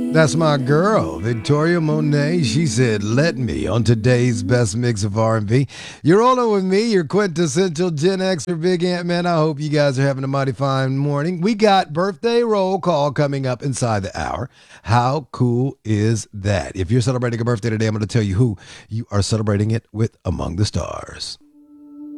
That's my girl, Victoria Monet. She said, "Let me" on today's best mix of R&B. You're rolling with me, your quintessential Gen Xer, Big Ant Man. I hope you guys are having a mighty fine morning. We got birthday roll call coming up inside the hour. How cool is that? If you're celebrating a birthday today, I'm going to tell you who you are celebrating it with among the stars.